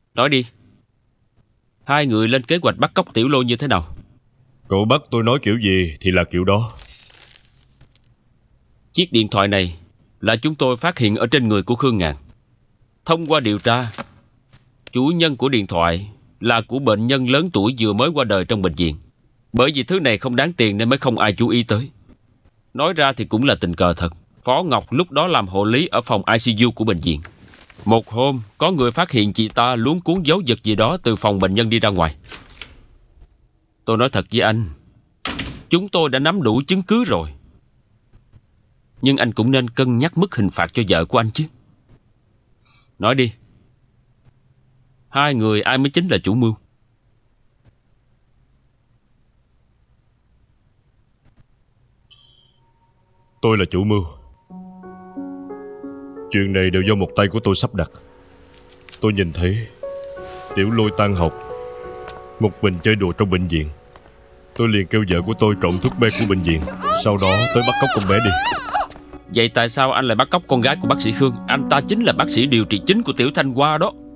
Nói đi. Hai người lên kế hoạch bắt cóc Tiểu Lôi như thế nào? Cậu bắt tôi nói kiểu gì thì là kiểu đó. Chiếc điện thoại này là chúng tôi phát hiện ở trên người của Khương Ngạn. Thông qua điều tra, chủ nhân của điện thoại là của bệnh nhân lớn tuổi vừa mới qua đời trong bệnh viện. Bởi vì thứ này không đáng tiền nên mới không ai chú ý tới. Nói ra thì cũng là tình cờ thật. Phó Ngọc lúc đó làm hộ lý ở phòng ICU của bệnh viện. Một hôm có người phát hiện chị ta luống cuốn giấu vật gì đó từ phòng bệnh nhân đi ra ngoài. Tôi nói thật với anh, chúng tôi đã nắm đủ chứng cứ rồi. Nhưng anh cũng nên cân nhắc mức hình phạt cho vợ của anh chứ. Nói đi. Hai người ai mới chính là chủ mưu? Tôi là chủ mưu. Chuyện này đều do một tay của tôi sắp đặt. Tôi nhìn thấy Tiểu Lôi tan học một mình chơi đùa trong bệnh viện. Tôi liền kêu vợ của tôi trộn thuốc mê của bệnh viện, sau đó tới bắt cóc con bé đi. Vậy tại sao anh lại bắt cóc con gái của bác sĩ Khương? Anh ta chính là bác sĩ điều trị chính của Tiểu Thanh Hoa đó.